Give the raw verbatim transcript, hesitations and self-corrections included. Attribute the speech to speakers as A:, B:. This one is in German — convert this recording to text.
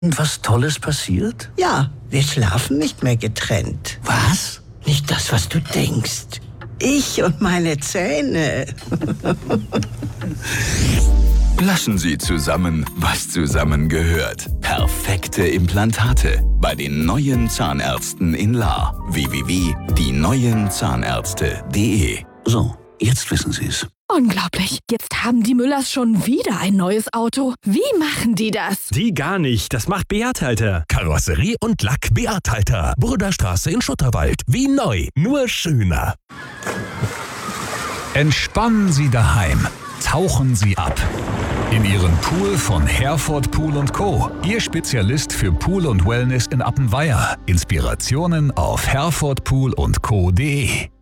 A: Was Tolles passiert?
B: Ja, wir schlafen nicht mehr getrennt.
A: Was?
B: Nicht das, was du denkst. Ich und meine Zähne.
C: Lassen Sie zusammen, was zusammengehört. Perfekte Implantate bei den neuen Zahnärzten in Lahr. w w w punkt die neuen Zahnärzte punkt de.
A: So, jetzt wissen Sie es.
D: Unglaublich. Jetzt haben die Müllers schon wieder ein neues Auto. Wie machen die das?
E: Die gar nicht. Das macht Beat Halter.
F: Karosserie und Lack Beat Halter. Burderstraße in Schutterwald. Wie neu, nur schöner. Entspannen Sie daheim. Tauchen Sie ab. In Ihren Pool von Herford Pool und Co. Ihr Spezialist für Pool und Wellness in Appenweier. Inspirationen auf herford pool und co punkt de.